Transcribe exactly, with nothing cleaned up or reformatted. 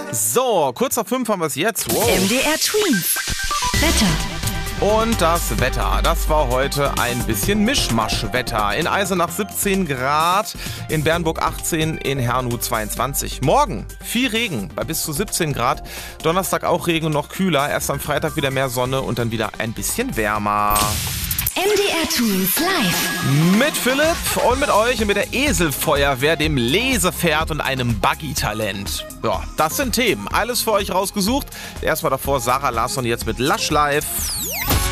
So, kurz nach fünf haben wir es jetzt. Wow. M D R Twins. Wetter. Und das Wetter, das war heute ein bisschen Mischmasch-Wetter. In Eisenach siebzehn Grad, in Bernburg achtzehn, in Herrnhut zweiundzwanzig. Morgen viel Regen bei bis zu siebzehn Grad. Donnerstag auch Regen und noch kühler. Erst am Freitag wieder mehr Sonne und dann wieder ein bisschen wärmer. M D R Twins live. Mit Philipp und mit euch und mit der Eselfeuerwehr, dem Lesepferd und einem Buggy-Talent. Ja, das sind Themen. Alles für euch rausgesucht. Erstmal davor Sarah Larsson jetzt mit Lush Live.